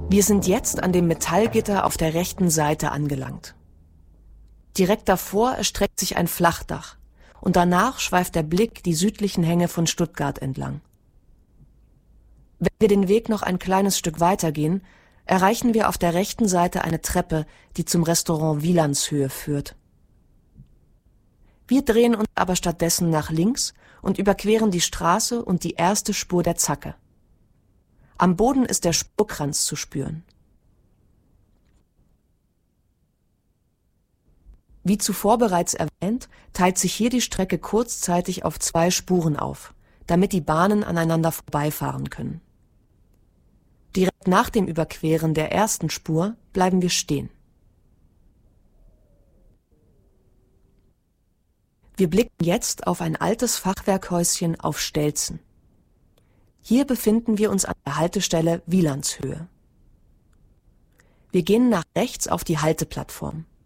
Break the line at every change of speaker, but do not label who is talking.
Wir sind jetzt an dem Metallgitter auf der rechten Seite angelangt. Direkt davor erstreckt sich ein Flachdach und danach schweift der Blick die südlichen Hänge von Stuttgart entlang. Wenn wir den Weg noch ein kleines Stück weitergehen, erreichen wir auf der rechten Seite eine Treppe, die zum Restaurant Wielandshöhe führt. Wir drehen uns aber stattdessen nach links und überqueren die Straße und die erste Spur der Zacke. Am Boden ist der Spurkranz zu spüren. Wie zuvor bereits erwähnt, teilt sich hier die Strecke kurzzeitig auf 2 Spuren auf, damit die Bahnen aneinander vorbeifahren können. Direkt nach dem Überqueren der ersten Spur bleiben wir stehen. Wir blicken jetzt auf ein altes Fachwerkhäuschen auf Stelzen. Hier befinden wir uns an der Haltestelle Wielandshöhe. Wir gehen nach rechts auf die Halteplattform.